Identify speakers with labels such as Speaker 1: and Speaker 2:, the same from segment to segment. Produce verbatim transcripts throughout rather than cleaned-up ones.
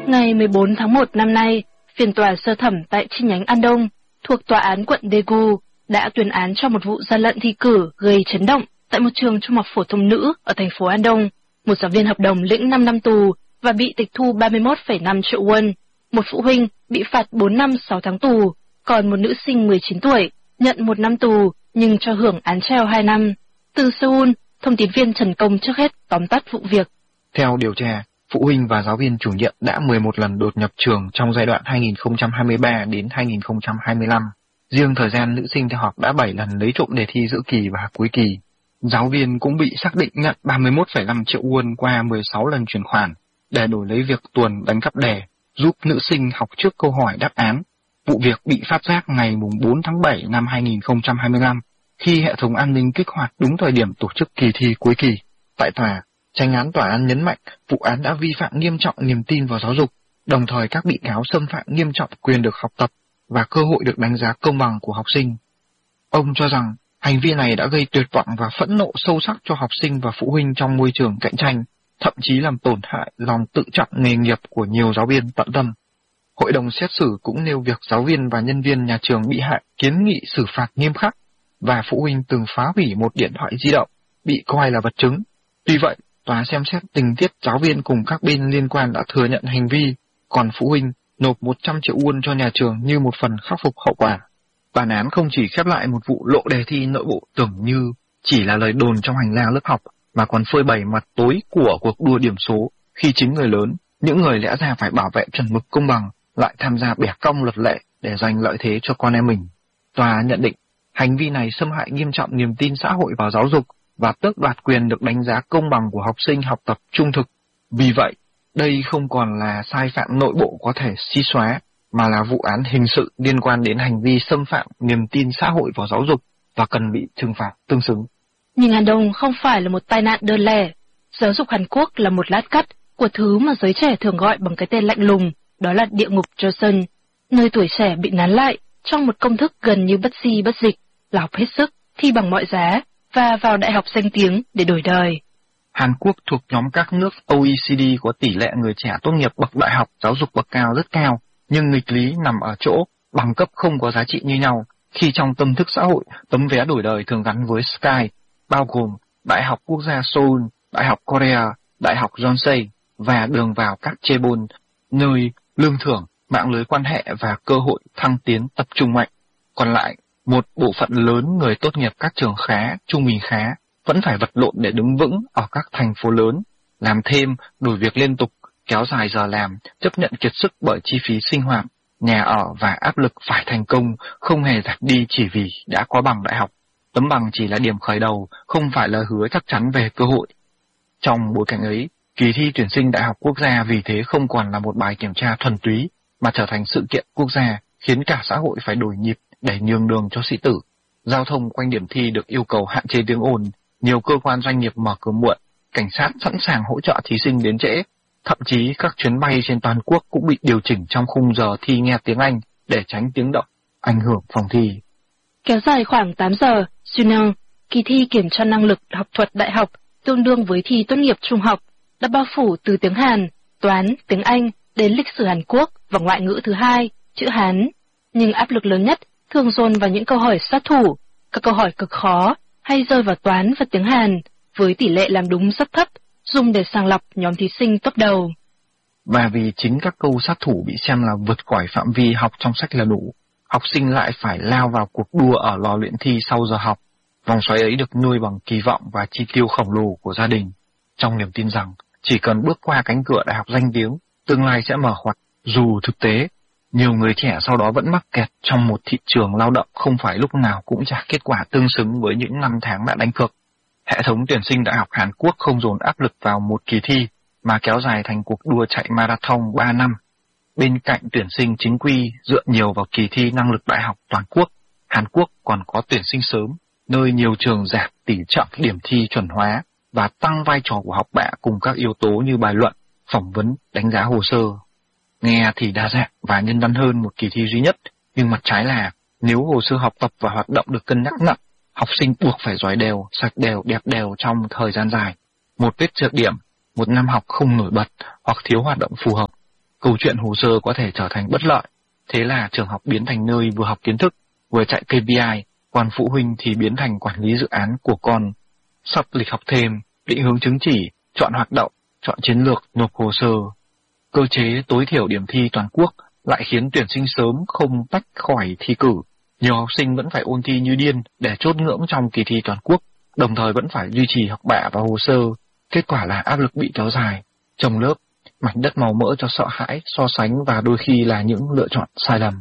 Speaker 1: Ngày mười bốn tháng một năm nay, phiên tòa sơ thẩm tại chi nhánh An Đông thuộc tòa án quận Daegu đã tuyên án cho một vụ gian lận thi cử gây chấn động tại một trường trung học phổ thông nữ ở thành phố An Đông. Một giáo viên hợp đồng lĩnh năm năm tù và bị tịch thu ba mươi mốt phẩy năm triệu won. Một phụ huynh bị phạt bốn năm sáu tháng tù, còn một nữ sinh mười chín tuổi nhận một năm tù nhưng cho hưởng án treo hai năm. Từ Seoul, thông tin viên Trần Công trước hết tóm tắt vụ việc.
Speaker 2: Theo điều tra, phụ huynh và giáo viên chủ nhiệm đã mười một lần đột nhập trường trong giai đoạn hai nghìn không trăm hai mươi ba đến hai nghìn không trăm hai mươi lăm. Riêng thời gian nữ sinh theo học đã bảy lần lấy trộm đề thi giữa kỳ và cuối kỳ. Giáo viên cũng bị xác định nhận ba mươi mốt phẩy năm triệu won qua mười sáu lần chuyển khoản để đổi lấy việc tuần đánh cắp đề, giúp nữ sinh học trước câu hỏi đáp án. Vụ việc bị phát giác ngày bốn tháng bảy năm hai nghìn không trăm hai mươi lăm, khi hệ thống an ninh kích hoạt đúng thời điểm tổ chức kỳ thi cuối kỳ. Tại tòa, chánh án tòa án nhấn mạnh vụ án đã vi phạm nghiêm trọng niềm tin vào giáo dục, đồng thời các bị cáo xâm phạm nghiêm trọng quyền được học tập và cơ hội được đánh giá công bằng của học sinh. Ông cho rằng hành vi này đã gây tuyệt vọng và phẫn nộ sâu sắc cho học sinh và phụ huynh trong môi trường cạnh tranh, thậm chí làm tổn hại lòng tự trọng nghề nghiệp của nhiều giáo viên tận tâm. Hội đồng xét xử cũng nêu việc giáo viên và nhân viên nhà trường bị hại kiến nghị xử phạt nghiêm khắc, và phụ huynh từng phá hủy một điện thoại di động, bị coi là vật chứng. Tuy vậy, tòa xem xét tình tiết giáo viên cùng các bên liên quan đã thừa nhận hành vi, còn phụ huynh nộp một trăm triệu won cho nhà trường như một phần khắc phục hậu quả. Bản án không chỉ khép lại một vụ lộ đề thi nội bộ tưởng như chỉ là lời đồn trong hành lang lớp học, mà còn phơi bày mặt tối của cuộc đua điểm số khi chính người lớn, những người lẽ ra phải bảo vệ chuẩn mực công bằng, lại tham gia bẻ cong luật lệ để giành lợi thế cho con em mình. Tòa nhận định hành vi này xâm hại nghiêm trọng niềm tin xã hội vào giáo dục và tước đoạt quyền được đánh giá công bằng của học sinh học tập trung thực. Vì vậy, đây không còn là sai phạm nội bộ có thể xí xóa, mà là vụ án hình sự liên quan đến hành vi xâm phạm niềm tin xã hội vào giáo dục và cần bị trừng phạt tương xứng.
Speaker 1: Nhưng An Đông không phải là một tai nạn đơn lẻ. Giáo dục Hàn Quốc là một lát cắt của thứ mà giới trẻ thường gọi bằng cái tên lạnh lùng, đó là địa ngục Joseon, nơi tuổi trẻ bị nán lại trong một công thức gần như bất di bất dịch là học hết sức, thi bằng mọi giá và vào đại học danh tiếng để đổi đời.
Speaker 2: Hàn Quốc thuộc nhóm các nước O E C D có tỷ lệ người trẻ tốt nghiệp bậc đại học giáo dục bậc cao rất cao, nhưng nghịch lý nằm ở chỗ bằng cấp không có giá trị như nhau, khi trong tâm thức xã hội, tấm vé đổi đời thường gắn với Sky, bao gồm Đại học Quốc gia Seoul, Đại học Korea, Đại học Yonsei và đường vào các chaebol, nơi lương thưởng, mạng lưới quan hệ và cơ hội thăng tiến tập trung mạnh. Còn lại, một bộ phận lớn người tốt nghiệp các trường khá, trung bình khá, vẫn phải vật lộn để đứng vững ở các thành phố lớn, làm thêm, đổi việc liên tục, kéo dài giờ làm, chấp nhận kiệt sức bởi chi phí sinh hoạt, nhà ở và áp lực phải thành công, không hề dạt đi chỉ vì đã có bằng đại học. Tấm bằng chỉ là điểm khởi đầu, không phải lời hứa chắc chắn về cơ hội. Trong bối cảnh ấy, kỳ thi tuyển sinh đại học quốc gia vì thế không còn là một bài kiểm tra thuần túy, mà trở thành sự kiện quốc gia, khiến cả xã hội phải đổi nhịp để nhường đường cho sĩ tử. Giao thông quanh điểm thi được yêu cầu hạn chế tiếng ồn, nhiều cơ quan doanh nghiệp mở cửa muộn, cảnh sát sẵn sàng hỗ trợ thí sinh đến trễ. Thậm chí các chuyến bay trên toàn quốc cũng bị điều chỉnh trong khung giờ thi nghe tiếng Anh để tránh tiếng động, ảnh hưởng phòng thi.
Speaker 1: Kéo dài khoảng tám giờ, Suneung, kỳ thi kiểm tra năng lực học thuật đại học tương đương với thi tốt nghiệp trung học, đã bao phủ từ tiếng Hàn, toán, tiếng Anh đến lịch sử Hàn Quốc và ngoại ngữ thứ hai, chữ Hán. Nhưng áp lực lớn nhất thường dồn vào những câu hỏi sát thủ, các câu hỏi cực khó hay rơi vào toán và tiếng Hàn, với tỷ lệ làm đúng rất thấp, dùng để sàng lọc nhóm thí sinh top đầu.
Speaker 2: Và vì chính các câu sát thủ bị xem là vượt khỏi phạm vi học trong sách là đủ, học sinh lại phải lao vào cuộc đua ở lò luyện thi sau giờ học. Vòng xoáy ấy được nuôi bằng kỳ vọng và chi tiêu khổng lồ của gia đình, trong niềm tin rằng chỉ cần bước qua cánh cửa đại học danh tiếng, tương lai sẽ mở ngoặt. Dù thực tế, nhiều người trẻ sau đó vẫn mắc kẹt trong một thị trường lao động không phải lúc nào cũng trả kết quả tương xứng với những năm tháng đã đánh cược. Hệ thống tuyển sinh đại học Hàn Quốc không dồn áp lực vào một kỳ thi, mà kéo dài thành cuộc đua chạy marathon ba năm. Bên cạnh tuyển sinh chính quy dựa nhiều vào kỳ thi năng lực đại học toàn quốc, Hàn Quốc còn có tuyển sinh sớm, nơi nhiều trường giảm tỷ trọng điểm thi chuẩn hóa và tăng vai trò của học bạ cùng các yếu tố như bài luận, phỏng vấn, đánh giá hồ sơ. Nghe thì đa dạng và nhân văn hơn một kỳ thi duy nhất, nhưng mặt trái là nếu hồ sơ học tập và hoạt động được cân nhắc nặng, học sinh buộc phải giỏi đều, sạch đều, đẹp đều trong thời gian dài. Một vết trượt điểm, một năm học không nổi bật hoặc thiếu hoạt động phù hợp. Câu chuyện hồ sơ có thể trở thành bất lợi, thế là trường học biến thành nơi vừa học kiến thức, vừa chạy ca pê i, còn phụ huynh thì biến thành quản lý dự án của con. Sắp lịch học thêm, định hướng chứng chỉ, chọn hoạt động, chọn chiến lược, nộp hồ sơ. Cơ chế tối thiểu điểm thi toàn quốc lại khiến tuyển sinh sớm không tách khỏi thi cử. Nhiều học sinh vẫn phải ôn thi như điên để chốt ngưỡng trong kỳ thi toàn quốc, đồng thời vẫn phải duy trì học bạ và hồ sơ. Kết quả là áp lực bị kéo dài, chồng lớp, mảnh đất màu mỡ cho sợ hãi, so sánh và đôi khi là những lựa chọn sai lầm.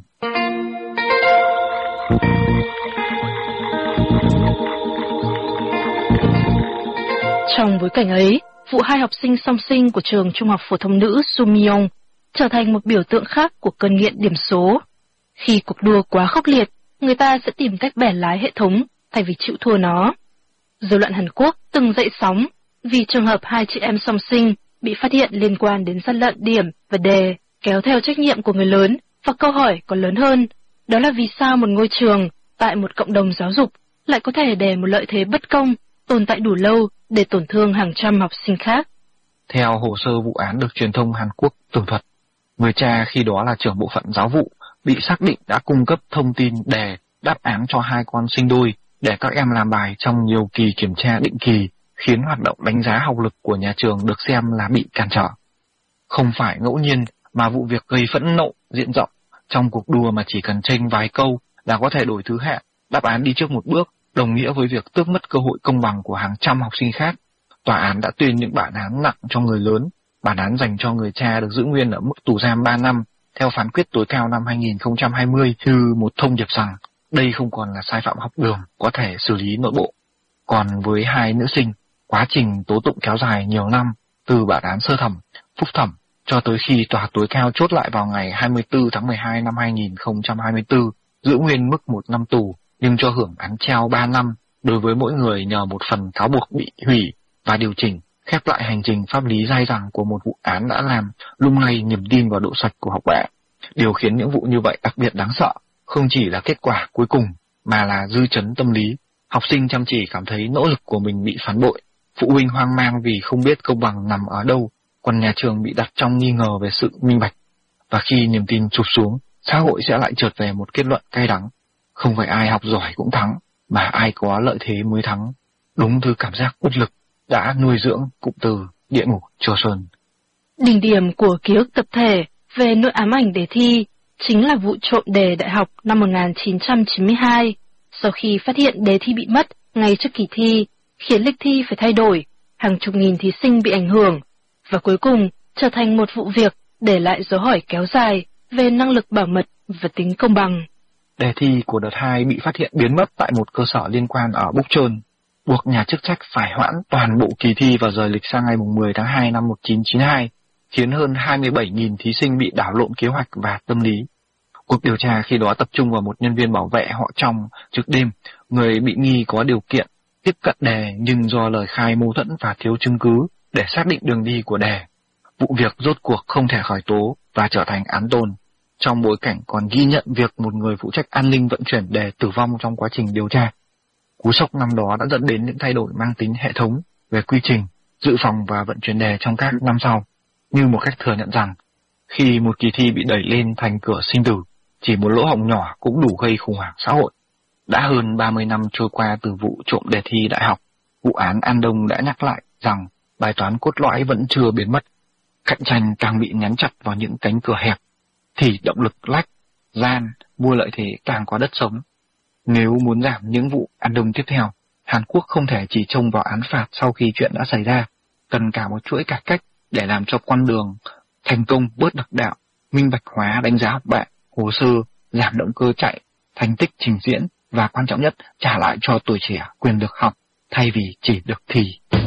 Speaker 1: Trong bối cảnh ấy, vụ hai học sinh song sinh của trường trung học phổ thông nữ Sumyong trở thành một biểu tượng khác của cơn nghiện điểm số. Khi cuộc đua quá khốc liệt, người ta sẽ tìm cách bẻ lái hệ thống thay vì chịu thua nó. Dư luận Hàn Quốc từng dậy sóng vì trường hợp hai chị em song sinh bị phát hiện liên quan đến gian lận điểm và đề, kéo theo trách nhiệm của người lớn, và câu hỏi còn lớn hơn, đó là vì sao một ngôi trường tại một cộng đồng giáo dục lại có thể để một lợi thế bất công tồn tại đủ lâu để tổn thương hàng trăm học sinh khác.
Speaker 2: Theo hồ sơ vụ án được truyền thông Hàn Quốc tường thuật, người cha khi đó là trưởng bộ phận giáo vụ bị xác định đã cung cấp thông tin đề, đáp án cho hai con sinh đôi để các em làm bài trong nhiều kỳ kiểm tra định kỳ, khiến hoạt động đánh giá học lực của nhà trường được xem là bị cản trở. Không phải ngẫu nhiên mà vụ việc gây phẫn nộ diện rộng. Trong cuộc đua mà chỉ cần chênh vài câu là có thể đổi thứ hạng, đáp án đi trước một bước, đồng nghĩa với việc tước mất cơ hội công bằng của hàng trăm học sinh khác. Tòa án đã tuyên những bản án nặng cho người lớn, bản án dành cho người cha được giữ nguyên ở mức tù giam ba năm, theo phán quyết tối cao năm hai nghìn không trăm hai mươi, như một thông điệp rằng đây không còn là sai phạm học đường có thể xử lý nội bộ. Còn với hai nữ sinh, quá trình tố tụng kéo dài nhiều năm, từ bản án sơ thẩm, phúc thẩm, cho tới khi tòa tối cao chốt lại vào ngày hai mươi tư tháng mười hai năm hai nghìn không trăm hai mươi tư, giữ nguyên mức một năm tù, nhưng cho hưởng án treo ba năm đối với mỗi người nhờ một phần cáo buộc bị hủy và điều chỉnh, khép lại hành trình pháp lý dai dẳng của một vụ án đã làm lung lay niềm tin vào độ sạch của học bạ. Điều khiến những vụ như vậy đặc biệt đáng sợ, không chỉ là kết quả cuối cùng, mà là dư chấn tâm lý. Học sinh chăm chỉ cảm thấy nỗ lực của mình bị phản bội, phụ huynh hoang mang vì không biết công bằng nằm ở đâu, còn nhà trường bị đặt trong nghi ngờ về sự minh bạch. Và khi niềm tin trụt xuống, xã hội sẽ lại trượt về một kết luận cay đắng. Không phải ai học giỏi cũng thắng, mà ai có lợi thế mới thắng. Đúng thứ cảm giác bất lực đã nuôi dưỡng cụm từ địa ngục Chùa Sơn.
Speaker 1: Đỉnh điểm của ký ức tập thể về nỗi ám ảnh đề thi chính là vụ trộm đề đại học năm một nghìn chín trăm chín mươi hai. Sau khi phát hiện đề thi bị mất ngay trước kỳ thi, khiến lịch thi phải thay đổi, hàng chục nghìn thí sinh bị ảnh hưởng, và cuối cùng trở thành một vụ việc để lại dấu hỏi kéo dài về năng lực bảo mật và tính công bằng.
Speaker 2: Đề thi của đợt hai bị phát hiện biến mất tại một cơ sở liên quan ở Búc Trơn, buộc nhà chức trách phải hoãn toàn bộ kỳ thi và rời lịch sang ngày mười tháng hai năm một nghìn chín trăm chín mươi hai, khiến hơn hai mươi bảy nghìn thí sinh bị đảo lộn kế hoạch và tâm lý. Cuộc điều tra khi đó tập trung vào một nhân viên bảo vệ họ Trong trực đêm, người bị nghi có điều kiện tiếp cận đề nhưng do lời khai mâu thuẫn và thiếu chứng cứ để xác định đường đi của đề. Vụ việc rốt cuộc không thể khởi tố và trở thành án tồn, trong bối cảnh còn ghi nhận việc một người phụ trách an ninh vận chuyển đề tử vong trong quá trình điều tra. Cú sốc năm đó đã dẫn đến những thay đổi mang tính hệ thống về quy trình, dự phòng và vận chuyển đề trong các năm sau, như một cách thừa nhận rằng khi một kỳ thi bị đẩy lên thành cửa sinh tử, chỉ một lỗ hổng nhỏ cũng đủ gây khủng hoảng xã hội. Đã hơn ba mươi năm trôi qua từ vụ trộm đề thi đại học, vụ án An Đông đã nhắc lại rằng bài toán cốt lõi vẫn chưa biến mất. Cạnh tranh càng bị nhắn chặt vào những cánh cửa hẹp, thì động lực lách, gian, mua lợi thế càng có đất sống. Nếu muốn giảm những vụ An Đông tiếp theo, Hàn Quốc không thể chỉ trông vào án phạt sau khi chuyện đã xảy ra, cần cả một chuỗi cải cách để làm cho con đường thành công bớt đặc đạo, minh bạch hóa đánh giá học bạ, hồ sơ, giảm động cơ chạy, thành tích trình diễn và quan trọng nhất trả lại cho tuổi trẻ quyền được học thay vì chỉ được thi.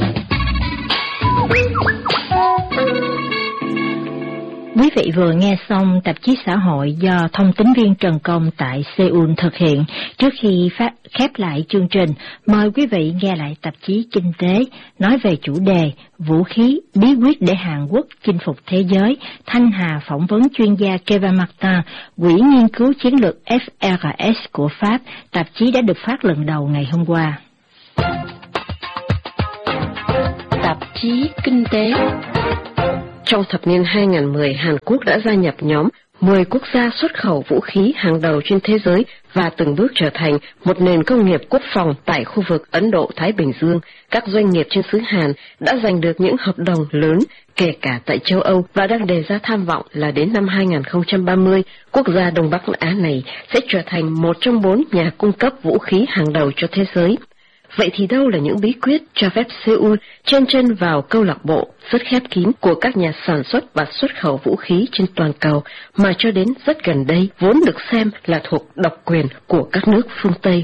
Speaker 3: Quý vị vừa nghe xong tạp chí xã hội do thông tín viên Trần Công tại Seoul thực hiện. Trước khi phát, khép lại chương trình, mời quý vị nghe lại tạp chí Kinh tế nói về chủ đề Vũ khí, bí quyết để Hàn Quốc chinh phục thế giới. Thanh Hà phỏng vấn chuyên gia Kevin Martin, Quỹ nghiên cứu chiến lược F R S của Pháp. Tạp chí đã được phát lần đầu ngày hôm qua.
Speaker 1: Tạp chí Kinh tế.
Speaker 4: Trong thập niên hai nghìn không trăm mười, Hàn Quốc đã gia nhập nhóm mười quốc gia xuất khẩu vũ khí hàng đầu trên thế giới và từng bước trở thành một nền công nghiệp quốc phòng tại khu vực Ấn Độ-Thái Bình Dương. Các doanh nghiệp trên xứ Hàn đã giành được những hợp đồng lớn, kể cả tại châu Âu, và đang đề ra tham vọng là đến năm hai nghìn không trăm ba mươi, quốc gia Đông Bắc Á này sẽ trở thành một trong bốn nhà cung cấp vũ khí hàng đầu cho thế giới. Vậy thì đâu là những bí quyết cho phép Seoul chen chân vào câu lạc bộ rất khép kín của các nhà sản xuất và xuất khẩu vũ khí trên toàn cầu mà cho đến rất gần đây vốn được xem là thuộc độc quyền của các nước phương Tây?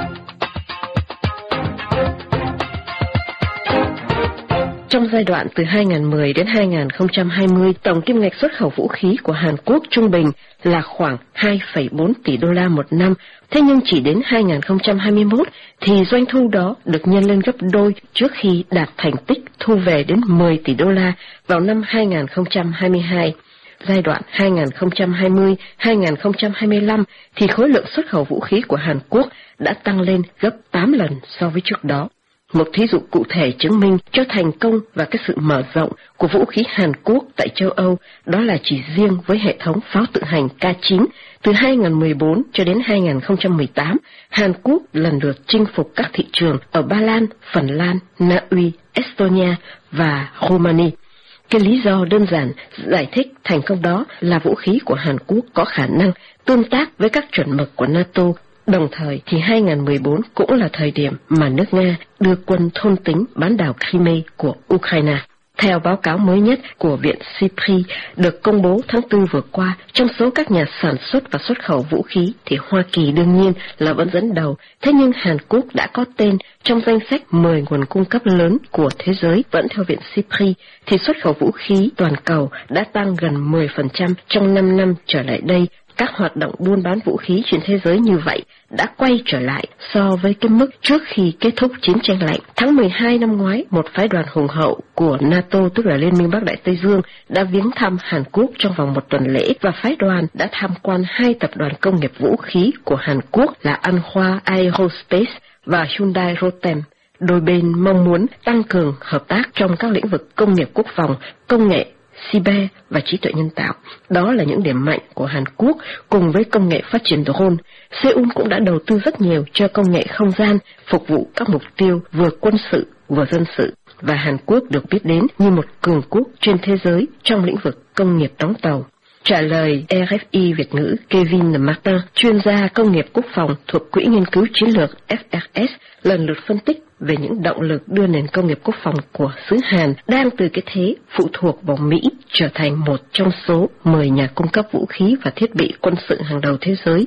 Speaker 4: Trong giai đoạn từ hai nghìn không trăm mười đến hai nghìn không trăm hai mươi, tổng kim ngạch xuất khẩu vũ khí của Hàn Quốc trung bình là khoảng hai phẩy bốn tỷ đô la một năm. Thế nhưng chỉ đến hai nghìn không trăm hai mươi mốt thì doanh thu đó được nhân lên gấp đôi trước khi đạt thành tích thu về đến mười tỷ đô la vào năm hai nghìn không trăm hai mươi hai. Giai đoạn hai nghìn không trăm hai mươi đến hai nghìn không trăm hai mươi lăm thì khối lượng xuất khẩu vũ khí của Hàn Quốc đã tăng lên gấp tám lần so với trước đó. Một thí dụ cụ thể chứng minh cho thành công và cái sự mở rộng của vũ khí Hàn Quốc tại châu Âu đó là chỉ riêng với hệ thống pháo tự hành K chín. Từ hai nghìn không trăm mười bốn cho đến hai nghìn không trăm mười tám, Hàn Quốc lần lượt chinh phục các thị trường ở Ba Lan, Phần Lan, Na Uy, Estonia và Romania. Cái lý do đơn giản giải thích thành công đó là vũ khí của Hàn Quốc có khả năng tương tác với các chuẩn mực của NATO. Đồng thời thì hai nghìn không trăm mười bốn cũng là thời điểm mà nước Nga đưa quân thôn tính bán đảo Crimea của Ukraine. Theo báo cáo mới nhất của Viện SIPRI được công bố tháng tư vừa qua, trong số các nhà sản xuất và xuất khẩu vũ khí thì Hoa Kỳ đương nhiên là vẫn dẫn đầu. Thế nhưng Hàn Quốc đã có tên trong danh sách mười nguồn cung cấp lớn của thế giới. Vẫn theo Viện SIPRI thì xuất khẩu vũ khí toàn cầu đã tăng gần mười phần trăm trong năm năm trở lại đây. Các hoạt động buôn bán vũ khí trên thế giới như vậy đã quay trở lại so với cái mức trước khi kết thúc chiến tranh lạnh. Tháng mười hai năm ngoái, một phái đoàn hùng hậu của NATO, tức là Liên minh Bắc Đại Tây Dương, đã viếng thăm Hàn Quốc trong vòng một tuần lễ, và phái đoàn đã tham quan hai tập đoàn công nghiệp vũ khí của Hàn Quốc là Anhwa Aerospace và Hyundai Rotem. Đôi bên mong muốn tăng cường hợp tác trong các lĩnh vực công nghiệp quốc phòng, công nghệ, cyber và trí tuệ nhân tạo. Đó là những điểm mạnh của Hàn Quốc cùng với công nghệ phát triển drone. Seoul cũng đã đầu tư rất nhiều cho công nghệ không gian, phục vụ các mục tiêu vừa quân sự vừa dân sự. Và Hàn Quốc được biết đến như một cường quốc trên thế giới trong lĩnh vực công nghiệp đóng tàu. Trả lời R F I Việt ngữ, Kevin Martin, chuyên gia công nghiệp quốc phòng thuộc Quỹ Nghiên cứu Chiến lược F R S, lần lượt phân tích về những động lực đưa nền công nghiệp quốc phòng của xứ Hàn đang từ cái thế phụ thuộc vào Mỹ trở thành một trong số mười nhà cung cấp vũ khí và thiết bị quân sự hàng đầu thế giới.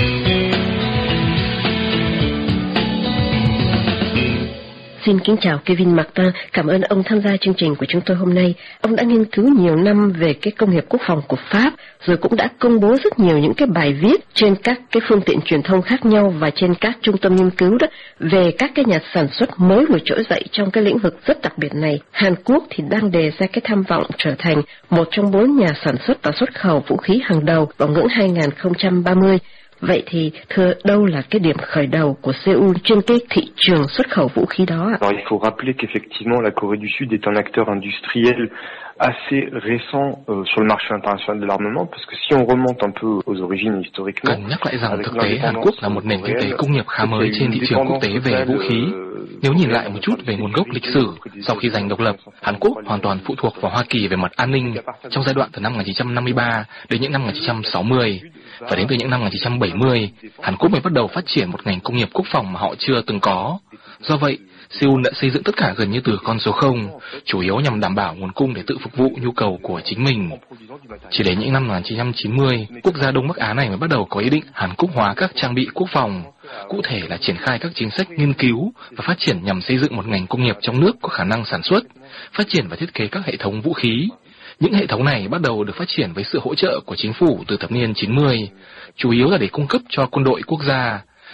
Speaker 4: Xin kính chào Kevin Martin, cảm ơn ông tham gia chương trình của chúng tôi hôm nay. Ông đã nghiên cứu nhiều năm về cái công nghiệp quốc phòng của Pháp, rồi cũng đã công bố rất nhiều những cái bài viết trên các cái phương tiện truyền thông khác nhau và trên các trung tâm nghiên cứu đó về các cái nhà sản xuất mới vừa trỗi dậy trong cái lĩnh vực rất đặc biệt này. Hàn Quốc thì đang đề ra cái tham vọng trở thành một trong bốn nhà sản xuất và xuất khẩu vũ khí hàng đầu vào ngưỡng hai nghìn không trăm ba mươi. Vậy thì thưa, đâu là cái điểm khởi đầu của Seoul trên cái thị trường xuất khẩu vũ khí đó ạ?
Speaker 5: Alors, il faut rappeler qu'effectivement la Corée du Sud est un acteur industriel assez récent euh, sur le marché international de l'armement, parce que si on remonte un peu aux origines historiquement.
Speaker 2: Cần nhắc lại rằng thực tế Hàn Quốc là một nền kinh tế công nghiệp khá mới trên thị trường quốc tế về vũ khí. Nếu nhìn lại một chút về nguồn gốc lịch sử, sau khi giành độc lập, Hàn Quốc hoàn toàn phụ thuộc vào Hoa Kỳ về mặt an ninh trong giai đoạn từ năm một nghìn chín trăm năm mươi ba đến những năm một nghìn chín trăm sáu mươi. Và đến từ những năm một nghìn chín trăm bảy mươi, Hàn Quốc mới bắt đầu phát triển một ngành công nghiệp quốc phòng mà họ chưa từng có. Do vậy, Seoul đã xây dựng tất cả gần như từ con số không, chủ yếu nhằm đảm bảo nguồn cung để tự phục vụ nhu cầu của chính mình. Chỉ đến những năm một nghìn chín trăm chín mươi, quốc gia Đông Bắc Á này mới bắt đầu có ý định Hàn Quốc hóa các trang bị quốc phòng, cụ thể là triển khai các chính sách nghiên cứu và phát triển nhằm xây dựng một ngành công nghiệp trong nước có khả năng sản xuất, phát triển và thiết kế các hệ thống vũ khí. Những hệ thống này bắt đầu được phát triển với sự hỗ trợ của chính phủ từ thập niên chín mươi, chủ yếu là để cung cấp cho quân đội quốc gia.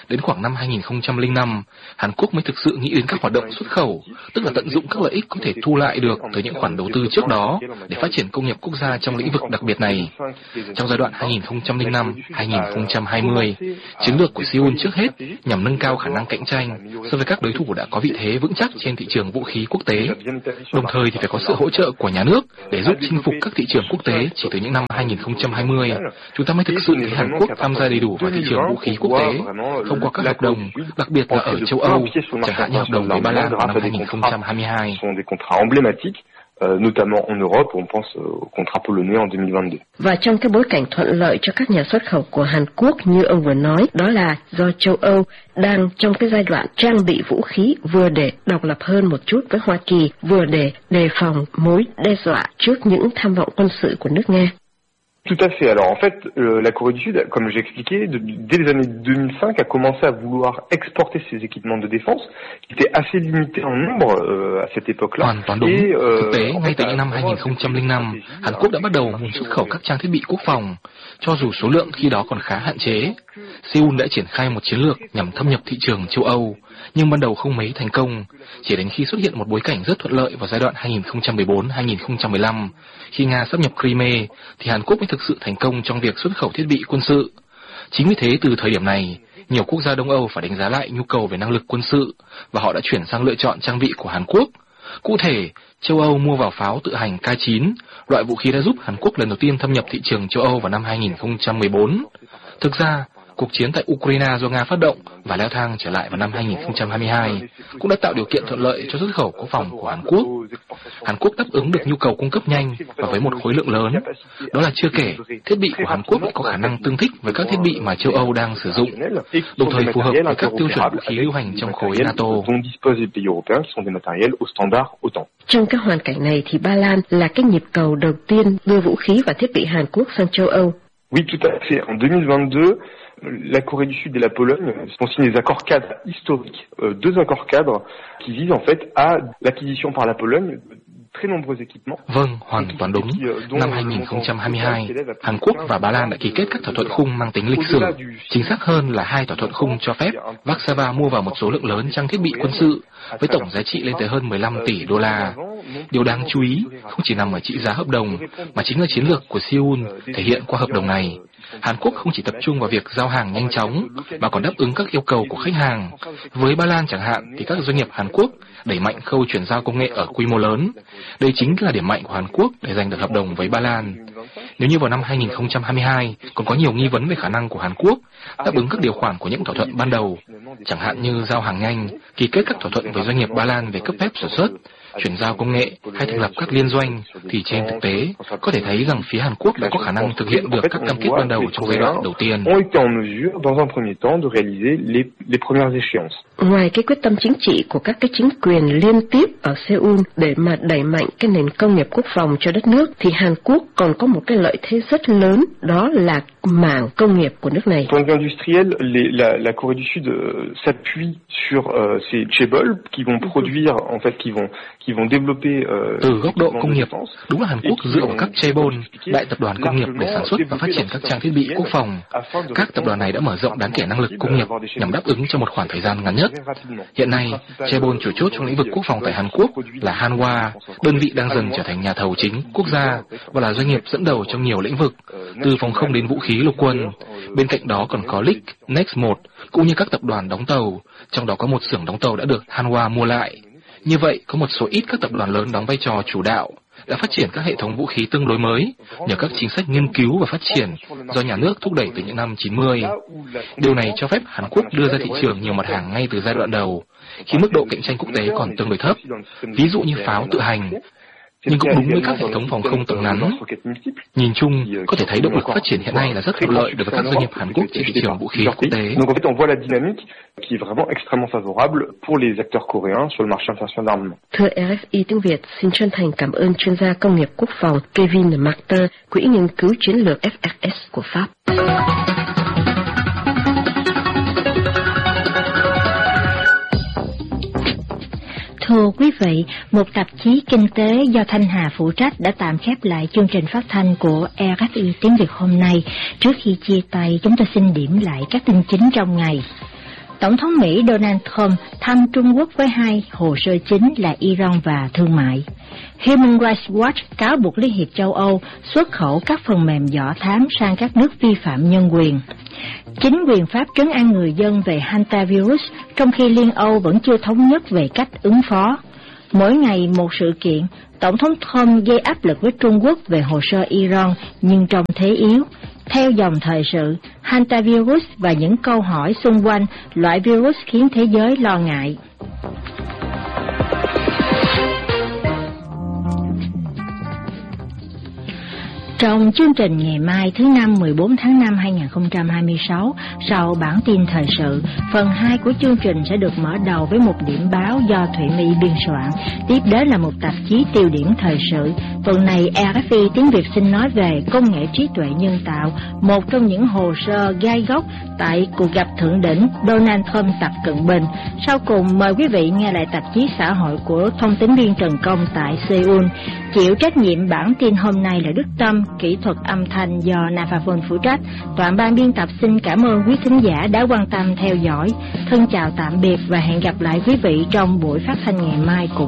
Speaker 6: Đến khoảng năm hai nghìn không trăm lẻ năm, Hàn Quốc mới thực sự nghĩ đến các hoạt động xuất khẩu, tức là tận dụng các lợi ích có thể thu lại được từ những khoản đầu tư trước đó để phát triển công nghiệp quốc gia trong lĩnh vực đặc biệt này. Trong giai đoạn hai nghìn không trăm lẻ năm đến hai nghìn không trăm hai mươi, chiến lược của Seoul trước hết nhằm nâng cao khả năng cạnh tranh so với các đối thủ đã có vị thế vững chắc trên thị trường vũ khí quốc tế. Đồng thời thì phải có sự hỗ trợ của nhà nước để giúp chinh phục các thị trường quốc tế. Chỉ từ những năm hai nghìn không trăm hai mươi, chúng ta mới thực sự thấy Hàn Quốc tham gia đầy đủ vào thị trường vũ khí quốc tế thông qua các hợp đồng, đặc biệt là ở châu Âu, chẳng hạn như hợp đồng với Ba Lan vào năm hai nghìn không trăm hai mươi hai.
Speaker 5: Euh, notamment en Europe, on pense au contrat polonais en deux mille vingt-deux.
Speaker 4: Và trong cái bối cảnh thuận lợi cho các nhà xuất khẩu của Hàn Quốc như ông vừa nói, đó là do châu Âu đang trong cái giai đoạn trang bị vũ khí vừa để độc lập hơn một chút với Hoa Kỳ, vừa để đề phòng mối đe dọa trước những tham vọng quân sự của nước Nga.
Speaker 5: Tout à fait. Alors en fait, euh, la Corée du Sud, comme j'ai expliqué, de, dès les années deux mille cinq, a commencé à vouloir exporter ses équipements de défense, qui étaient assez limités en nombre euh, à cette époque-là.
Speaker 6: Hoàn toàn đúng. Et, euh, Thực tế, ngay từ những năm hai nghìn không trăm lẻ năm, Hàn Quốc đã bắt đầu muốn xuất khẩu các trang thiết bị quốc phòng, cho dù số lượng khi đó còn khá hạn chế. Seoul đã triển khai một chiến lược nhằm thâm nhập thị trường châu Âu, nhưng ban đầu không mấy thành công. Chỉ đến khi xuất hiện một bối cảnh rất thuận lợi vào giai đoạn hai nghìn không trăm mười bốn đến hai nghìn không trăm mười lăm, khi Nga xâm nhập Crimea, thì Hàn Quốc mới thực sự thành công trong việc xuất khẩu thiết bị quân sự. Chính vì thế, từ thời điểm này, nhiều quốc gia Đông Âu phải đánh giá lại nhu cầu về năng lực quân sự, và họ đã chuyển sang lựa chọn trang bị của Hàn Quốc. Cụ thể, châu Âu mua vào pháo tự hành K chín, loại vũ khí đã giúp Hàn Quốc lần đầu tiên thâm nhập thị trường châu Âu vào năm hai nghìn không trăm mười bốn. Thực ra, cuộc chiến tại Ukraine do Nga phát động và leo thang trở lại vào năm hai nghìn không trăm hai mươi hai cũng đã tạo điều kiện thuận lợi cho xuất khẩu quốc phòng của Hàn Quốc. Hàn Quốc đáp ứng được nhu cầu cung cấp nhanh và với một khối lượng lớn. Đó là chưa kể, thiết bị của Hàn Quốc có khả năng tương thích với các thiết bị mà châu Âu đang sử dụng, đồng thời phù hợp với các tiêu chuẩn vũ khí lưu hành trong khối NATO.
Speaker 4: Trong cái hoàn cảnh này thì Ba Lan là cái nhịp cầu đầu tiên đưa vũ khí và thiết bị Hàn Quốc sang châu Âu.
Speaker 5: Oui, tout à fait. En deux mille vingt-deux, la Corée du Sud et la Pologne ont signé des accords cadres historiques, euh, deux accords cadres qui visent en fait à l'acquisition par la Pologne de très nombreux équipements.
Speaker 6: Vâng, hoàn toàn đúng. Năm hai nghìn không trăm hai mươi hai, Hàn Quốc và Ba Lan đã ký kết các thỏa thuận khung mang tính lịch sử. Chính xác hơn là hai thỏa thuận khung cho phép Warsaw mua vào một số lượng lớn trang thiết bị quân sự với tổng giá trị lên tới hơn mười lăm tỷ đô la. Điều đáng chú ý không chỉ nằm ở trị giá hợp đồng, mà chính là chiến lược của Seoul thể hiện qua hợp đồng này. Hàn Quốc không chỉ tập trung vào việc giao hàng nhanh chóng, mà còn đáp ứng các yêu cầu của khách hàng. Với Ba Lan chẳng hạn, thì các doanh nghiệp Hàn Quốc đẩy mạnh khâu chuyển giao công nghệ ở quy mô lớn. Đây chính là điểm mạnh của Hàn Quốc để giành được hợp đồng với Ba Lan. Nếu như vào năm hai nghìn không trăm hai mươi hai còn có nhiều nghi vấn về khả năng của Hàn Quốc đáp ứng các điều khoản của những thỏa thuận ban đầu, chẳng hạn như giao hàng nhanh, ký kết các thỏa thuận với doanh nghiệp Ba Lan về cấp phép sản xuất, chuyển giao công nghệ hay thành lập các liên doanh, thì trên thực tế có thể thấy rằng phía Hàn Quốc đã có khả năng thực hiện được các cam kết ban đầu trong giai đoạn đầu tiên.
Speaker 4: Ngoài cái quyết tâm chính trị của các cái chính quyền liên tiếp ở Seoul để mà đẩy mạnh cái nền công nghiệp quốc phòng cho đất nước, thì Hàn Quốc còn có một cái lợi thế rất lớn, đó là mảng công nghiệp của nước này.
Speaker 5: Point de vue industriel, les, la, la Corée du Sud uh, s'appuie sur uh, ces chaebols qui vont produire, en fait, qui vont qui vont développer. Uh,
Speaker 6: Từ góc độ công nghiệp, đúng là Hàn Quốc dựa vào các chaebol, đại tập đoàn công nghiệp để sản xuất và phát triển các trang thiết bị quốc phòng. Các tập đoàn này đã mở rộng đáng kể năng lực công nghiệp nhằm đáp ứng trong một khoảng thời gian ngắn nhất. Hiện nay, chaebol chủ chốt trong lĩnh vực quốc phòng tại Hàn Quốc là Hanwha, đơn vị đang dần trở thành nhà thầu chính quốc gia và là doanh nghiệp dẫn đầu trong nhiều lĩnh vực, từ phòng không đến vũ khí lục quân. Bên cạnh đó còn có Lick, Next một, cũng như các tập đoàn đóng tàu, trong đó có một xưởng đóng tàu đã được Hanwha mua lại. Như vậy, có một số ít các tập đoàn lớn đóng vai trò chủ đạo, đã phát triển các hệ thống vũ khí tương đối mới nhờ các chính sách nghiên cứu và phát triển do nhà nước thúc đẩy từ những năm chín mươi. Điều này cho phép Hàn Quốc đưa ra thị trường nhiều mặt hàng ngay từ giai đoạn đầu, khi mức độ cạnh tranh quốc tế còn tương đối thấp, ví dụ như pháo tự hành. Nhưng cũng đúng với các hệ thống phòng không tầm ngắn. Nhìn chung, có thể thấy động lực phát triển hiện nay là rất thuận lợi đối với các doanh nghiệp Hàn Quốc trên thị trường vũ khí quốc tế.
Speaker 5: Donc en fait, on voit la dynamique qui est vraiment extrêmement favorable pour les acteurs coréens sur le marché international d'armement.
Speaker 4: Thưa rờ ép i tiếng Việt, xin chân thành cảm ơn chuyên gia công nghiệp quốc phòng Kevin Martin, Quỹ nghiên cứu chiến lược ép ép ét của Pháp.
Speaker 3: Thưa quý vị, một tạp chí kinh tế do Thanh Hà phụ trách đã tạm khép lại chương trình phát thanh của rờ ép i tiếng Việt hôm nay. Trước khi chia tay, chúng tôi xin điểm lại các tin chính trong ngày. Tổng thống Mỹ Donald Trump thăm Trung Quốc với hai hồ sơ chính là Iran và thương mại. Human Rights Watch cáo buộc Liên hiệp châu Âu xuất khẩu các phần mềm dò thám sang các nước vi phạm nhân quyền. Chính quyền Pháp trấn an người dân về hantavirus, trong khi Liên Âu vẫn chưa thống nhất về cách ứng phó. Mỗi ngày một sự kiện, Tổng thống Trump gây áp lực với Trung Quốc về hồ sơ Iran nhưng trong thế yếu. Theo dòng thời sự, hantavirus và những câu hỏi xung quanh loại virus khiến thế giới lo ngại. Trong chương trình ngày mai thứ Năm mười bốn tháng năm hai nghìn không trăm hai mươi sáu, sau bản tin thời sự, phần hai của chương trình sẽ được mở đầu với một điểm báo do Thụy My biên soạn. Tiếp đến là một tạp chí tiêu điểm thời sự. Tuần này rờ ép i tiếng Việt xin nói về công nghệ trí tuệ nhân tạo, một trong những hồ sơ gai góc tại cuộc gặp thượng đỉnh Donald Trump Tập Cận Bình. Sau cùng mời quý vị nghe lại tạp chí xã hội của thông tín viên Trần Công tại Seoul. Chịu trách nhiệm bản tin hôm nay là Đức Tâm, kỹ thuật âm thanh do Navavon phụ trách. Toàn ban biên tập xin cảm ơn quý thính giả đã quan tâm theo dõi. Thân chào tạm biệt và hẹn gặp lại quý vị trong buổi phát thanh ngày mai cũng